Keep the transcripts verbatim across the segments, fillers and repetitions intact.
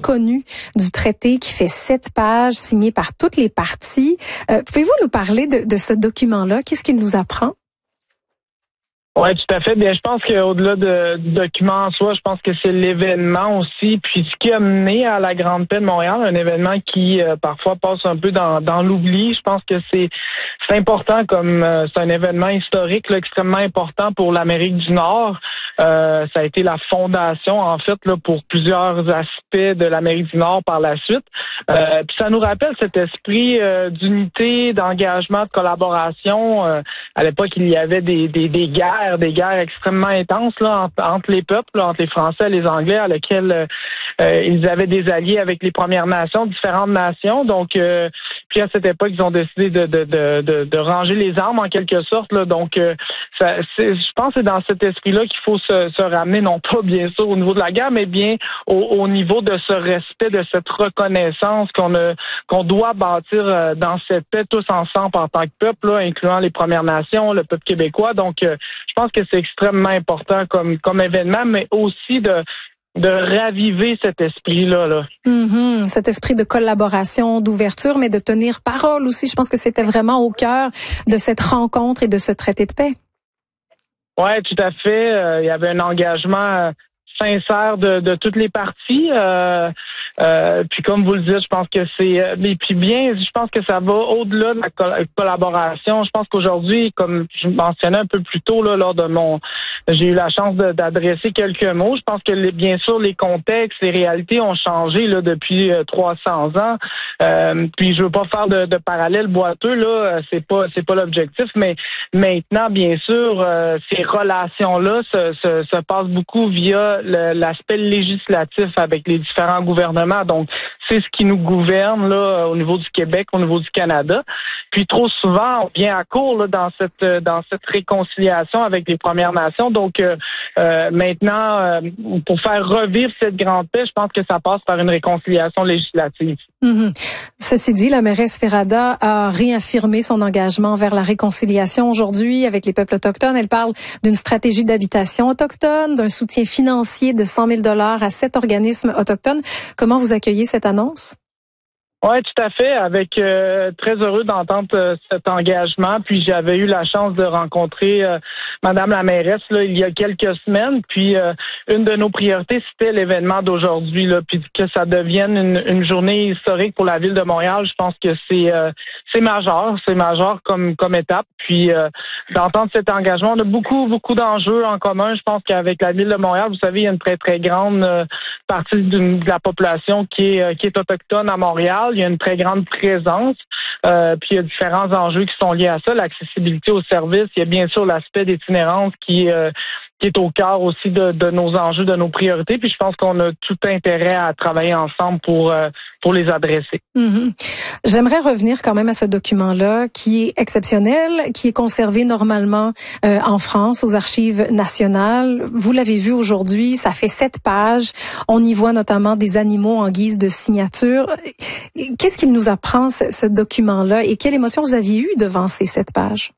connu du traité qui fait sept pages, signé par toutes les parties. Euh, pouvez-vous nous parler de, de ce document-là? Qu'est-ce qu'il nous apprend? Oui, tout à fait. Bien, je pense qu'au-delà de, du document en soi, je pense que c'est l'événement aussi, puis ce qui a mené à la Grande Paix de Montréal, un événement qui euh, parfois passe un peu dans, dans l'oubli. Je pense que c'est c'est important, comme euh, c'est un événement historique là, extrêmement important pour l'Amérique du Nord. Euh, ça a été la fondation, en fait, là, pour plusieurs aspects de l'Amérique du Nord par la suite. Euh, puis ça nous rappelle cet esprit euh, d'unité, d'engagement, de collaboration. Euh, à l'époque, il y avait des, des, des guerres, des guerres extrêmement intenses là, entre, entre les peuples, là, entre les Français et les Anglais, à lesquelles euh, ils avaient des alliés avec les Premières Nations, différentes nations. Donc, euh, puis à cette époque, ils ont décidé de, de, de, de, de ranger les armes en quelque sorte. Là. Donc, euh, ça, c'est, je pense que c'est dans cet esprit-là qu'il faut se, se ramener, non pas bien sûr au niveau de la guerre, mais bien au, au niveau de ce respect, de cette reconnaissance qu'on a, qu'on doit bâtir euh, dans cette paix tous ensemble en tant que peuple, là, incluant les Premières Nations, le peuple québécois. Donc, euh, je pense que c'est extrêmement important comme, comme événement, mais aussi de de raviver cet esprit-là. Là. Mm-hmm, cet esprit de collaboration, d'ouverture, mais de tenir parole aussi. Je pense que c'était vraiment au cœur de cette rencontre et de ce traité de paix. Oui, tout à fait. Euh, il y avait un engagement sincère de, de toutes les parties. Euh, euh, puis comme vous le dites, je pense que c'est... Et puis bien, je pense que ça va au-delà de la co- collaboration. Je pense qu'aujourd'hui, comme je mentionnais un peu plus tôt là, lors de mon... J'ai eu la chance de, d'adresser quelques mots. Je pense que les, bien sûr, les contextes, les réalités ont changé là depuis euh, trois cents ans. Euh, puis je veux pas faire de, de parallèle boiteux, là, c'est pas c'est pas l'objectif, mais maintenant, bien sûr, euh, ces relations-là se, se, se passent beaucoup via le, l'aspect législatif avec les différents gouvernements. Donc, c'est ce qui nous gouverne là au niveau du Québec, au niveau du Canada. Puis trop souvent, on vient à court là, dans cette dans cette réconciliation avec les Premières Nations. Donc euh, euh, maintenant, euh, pour faire revivre cette grande paix, je pense que ça passe par une réconciliation législative. Mm-hmm. Ceci dit, la mairesse Ferrada a réaffirmé son engagement vers la réconciliation aujourd'hui avec les peuples autochtones. Elle parle d'une stratégie d'habitation autochtone, d'un soutien financier de cent mille dollars à sept organismes autochtones. Comment vous accueillez cette annonce? Oui, tout à fait. Avec euh, très heureux d'entendre euh, cet engagement. Puis j'avais eu la chance de rencontrer euh, Madame la mairesse là, il y a quelques semaines. Puis euh, une de nos priorités, c'était l'événement d'aujourd'hui. Là, puis que ça devienne une, une journée historique pour la ville de Montréal. Je pense que c'est euh, c'est majeur, c'est majeur comme comme étape. Puis euh, d'entendre cet engagement, on a beaucoup beaucoup d'enjeux en commun. Je pense qu'avec la ville de Montréal, vous savez, il y a une très très grande euh, partie de la population qui est euh, qui est autochtone à Montréal. Il y a une très grande présence, euh, puis il y a différents enjeux qui sont liés à ça, l'accessibilité aux services. Il y a bien sûr l'aspect d'itinérance qui, euh, qui est au cœur aussi de, de nos enjeux, de nos priorités. Puis je pense qu'on a tout intérêt à travailler ensemble pour euh, pour les adresser. Mm-hmm. J'aimerais revenir quand même à ce document-là qui est exceptionnel, qui est conservé normalement euh, en France aux Archives nationales. Vous l'avez vu aujourd'hui, ça fait sept pages. On y voit notamment des animaux en guise de signature. Qu'est-ce qu'il nous apprend, ce, ce document-là, et quelle émotion vous aviez eue devant ces sept pages?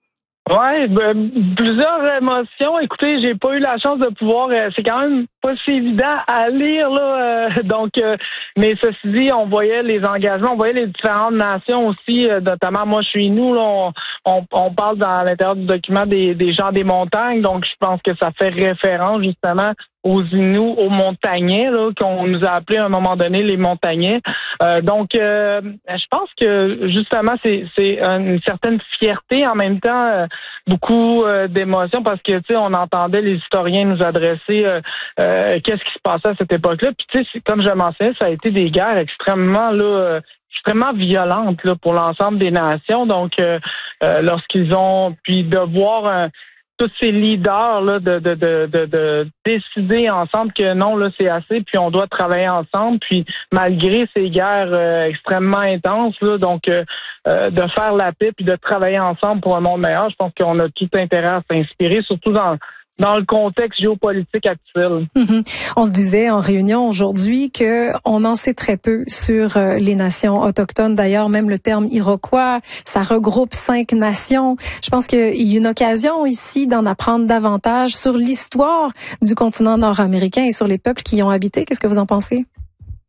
Ouais, ben, plusieurs émotions. Écoutez, j'ai pas eu la chance de pouvoir. Euh, c'est quand même pas si évident à lire là. Euh, donc, euh, mais ceci dit, on voyait les engagements, on voyait les différentes nations aussi. Euh, notamment, moi, chez nous, là, on, on, on parle dans l'intérieur du document des, des gens des montagnes. Donc, je pense que ça fait référence justement aux Inuits, aux montagnais, là, qu'on nous a appelés à un moment donné les montagnais. Euh, donc, euh, je pense que justement, c'est, c'est une certaine fierté, en même temps, euh, beaucoup euh, d'émotions, parce que, tu sais, on entendait les historiens nous adresser euh, euh, qu'est-ce qui se passait à cette époque-là. Puis, tu sais, comme je mentionnais, ça a été des guerres extrêmement, là, euh, extrêmement violentes, là, pour l'ensemble des nations. Donc, euh, euh, lorsqu'ils ont, puis de voir un tous ces leaders là, de, de, de, de, de décider ensemble que non, là, c'est assez, puis on doit travailler ensemble, puis malgré ces guerres euh, extrêmement intenses, là, donc euh, euh, de faire la paix puis de travailler ensemble pour un monde meilleur, je pense qu'on a tout intérêt à s'inspirer, surtout dans dans le contexte géopolitique actuel. Mm-hmm. On se disait en réunion aujourd'hui que on en sait très peu sur euh, les nations autochtones. D'ailleurs, même le terme Iroquois, ça regroupe cinq nations. Je pense qu'il y a une occasion ici d'en apprendre davantage sur l'histoire du continent nord-américain et sur les peuples qui y ont habité. Qu'est-ce que vous en pensez?